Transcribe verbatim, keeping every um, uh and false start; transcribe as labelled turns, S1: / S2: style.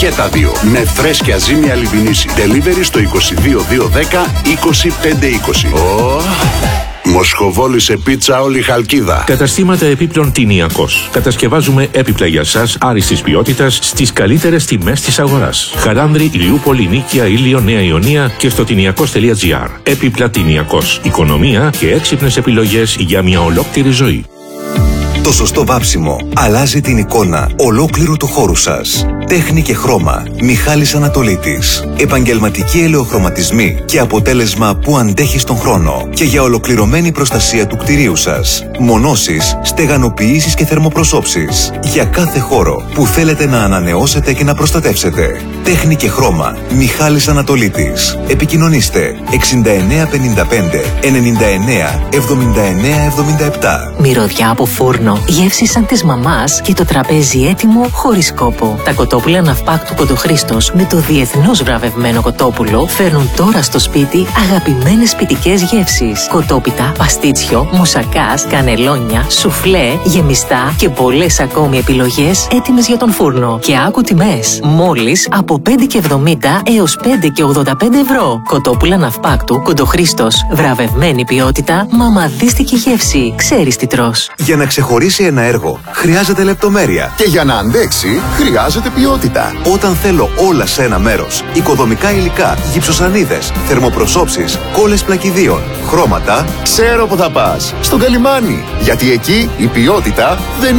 S1: Και τα δύο. Με φρέσκια ζύμια λιβινίση. Delivery στο είκοσι δύο διακόσια δέκα είκοσι πέντε είκοσι. Oh. Μοσχοβόλη σε πίτσα όλη Χαλκίδα.
S2: Καταστήματα επίπλων Τηνιακός. Κατασκευάζουμε έπιπλα για σας άριστης ποιότητας στις καλύτερες τιμές της αγοράς. Χαράνδρη, Ηλιούπολη, Νίκαια, Ήλιο, Νέα Ιωνία και στο τηνιακός τελεία τζι άρ. Έπιπλα Τηνιακός. Οικονομία και έξυπνες επιλογές για μια ολόκληρη ζωή.
S3: Το σωστό βάψιμο αλλάζει την εικόνα ολόκληρου του χώρου σας. Τέχνη και χρώμα. Μιχάλης Ανατολίτης. Επαγγελματικοί ελαιοχρωματισμοί και αποτέλεσμα που αντέχει στον χρόνο. Και για ολοκληρωμένη προστασία του κτηρίου σας. Μονώσεις, στεγανοποιήσεις και θερμοπροσώψεις. Για κάθε χώρο που θέλετε να ανανεώσετε και να προστατεύσετε. Τέχνη και χρώμα. Μιχάλης Ανατολίτης. Επικοινωνήστε εξήντα εννέα πενήντα πέντε ενενήντα εννέα εβδομήντα εννέα εβδομήντα επτά.
S4: Μυρωδιά από φούρνο. Γεύση σαν της μαμάς και το τραπέζι έτοιμο χωρίς κόπο. Τα κοτόπουλα Ναυπάκτου Κοντοχρήστος με το διεθνώς βραβευμένο κοτόπουλο φέρνουν τώρα στο σπίτι αγαπημένες σπιτικές γεύσεις. Κοτόπιτα, παστίτσιο, μουσακάς, κανελόνια, σουφλέ, γεμιστά και πολλές ακόμη επιλογές έτοιμες για τον φούρνο. Και άκου τιμές. Μόλις από πέντε και εβδομήντα έως πέντε και ογδόντα πέντε ευρώ. Κοτόπουλα Ναυπάκτου Κοντοχρήστος. Βραβευμένη ποιότητα, μαμαδίστικη γεύση. Ξέρεις τι τρως.
S3: Για να ξεχωρίσει ένα έργο, χρειάζεται λεπτομέρεια.
S1: Και για να αντέξει, χρειάζεται ποιότητα.
S3: Όταν θέλω όλα σε ένα μέρος, οικοδομικά υλικά, γυψοσανίδες, θερμοπροσώψεις, κόλλες πλακιδίων, χρώματα,
S1: Ξέρω που θα πας. Στο Καλιμάνι. Γιατί εκεί η ποιότητα δεν